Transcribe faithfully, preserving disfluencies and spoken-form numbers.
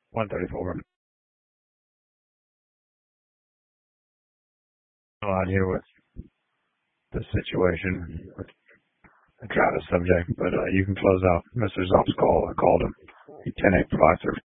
one thirty-four. No idea what the situation with the Travis subject, but uh, you can close out Mister Zopp's call. I called him. ten eight five